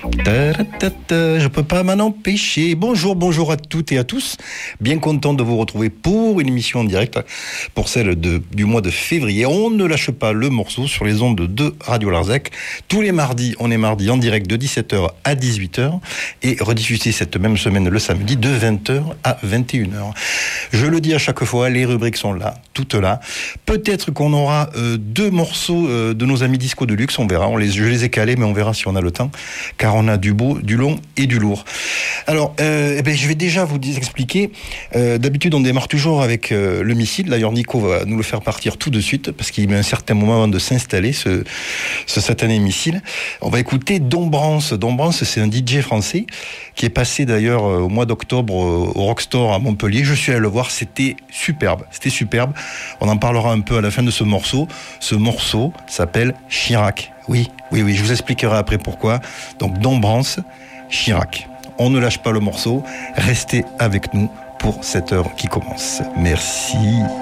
Je peux pas m'en empêcher. Bonjour à toutes et à tous. Bien content de vous retrouver pour une émission en direct, pour celle du mois de février. On ne lâche pas le morceau sur les ondes de Radio Larzac. Tous les mardis, on est mardi en direct de 17h à 18h et rediffusé cette même semaine le samedi de 20h à 21h. Je le dis à chaque fois, les rubriques sont là, toutes là. Peut-être qu'on aura deux morceaux de nos amis Disco de Luxe, on verra. Je les ai calés, mais on verra si on a le temps, car on a du beau, du long et du lourd. Alors, je vais déjà vous expliquer. D'habitude, on démarre toujours avec le missile. D'ailleurs, Nico va nous le faire partir tout de suite, parce qu'il met un certain moment avant de s'installer, ce satané missile. On va écouter Dombrance. Dombrance, c'est un DJ français qui est passé d'ailleurs au mois d'octobre au Rockstore à Montpellier. Je suis allé le voir, c'était superbe. C'était superbe. On en parlera un peu à la fin de ce morceau. Ce morceau s'appelle Chirac. Oui, je vous expliquerai après pourquoi. Donc, Dombrance, Chirac. On ne lâche pas le morceau. Restez avec nous pour cette heure qui commence. Merci.